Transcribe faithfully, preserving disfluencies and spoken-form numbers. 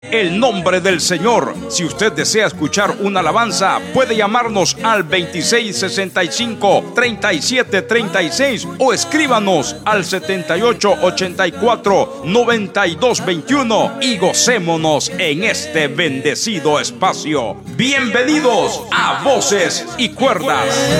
el nombre del Señor. Si usted desea escuchar una alabanza, puede llamarnos al veintiséis sesenta y cinco, treinta y siete treinta y seis o escríbanos al setenta y ocho ochenta y cuatro, noventa y dos veintiuno y gocémonos en este bendecido espacio. Bienvenidos a Voces y Cuerdas.